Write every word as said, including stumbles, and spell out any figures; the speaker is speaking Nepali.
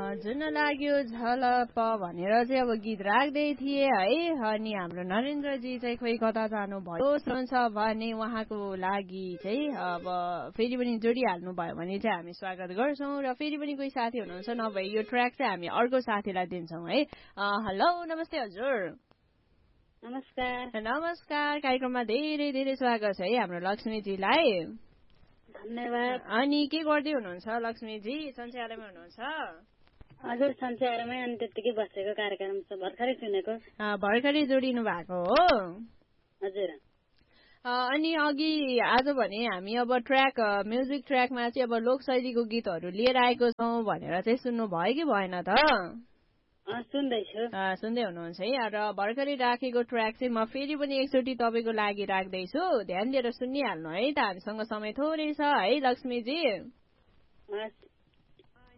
जुन लाग्यो झलप भनेर चाहिँ अब गीत राख्दै थिए है। अनि हाम्रो नरेन्द्रजी चाहिँ खोइ कता जानुभयो हुन्छ भने उहाँको लागि चाहिँ अब फेरि पनि जोडिहाल्नु भयो भने चाहिँ हामी स्वागत गर्छौँ। र फेरि पनि कोही साथी हुनुहुन्छ नभए यो ट्र्याक चाहिँ हामी अर्को साथीलाई दिन्छौँ है। हेलो नमस्ते हजुर। नमस्कार। नमस्कार, कार्यक्रममा धेरै धेरै स्वागत छ है हाम्रो लक्ष्मीजीलाई। धन्यवाद। अनि के गर्दै हुनुहुन्छ लक्ष्मीजी? सञ्चालयमा हुनुहुन्छ? हजुर सञ्चालयमै, अनि त्यतिकै बसेको कार्यक्रम छ, भर्खरै सुनेको। भर्खरै जोडिनु भएको हो? हजुर। अनि अघि आज भने हामी अब ट्र्याक म्युजिक ट्र्याकमा चाहिँ अब लोकशैलीको गीतहरू लिएर आएको छौँ भनेर चाहिँ सुन्नु भयो कि भएन त? सुन्दैछु। सुन्दै हुनुहुन्छ है। र भर्खरै राखेको ट्र्याक चाहिँ म फेरि पनि एकचोटि तपाईँको लागि राख्दैछु, ध्यान दिएर सुनिहाल्नु है त। हामीसँग समय थोरै छ है लक्ष्मीजी।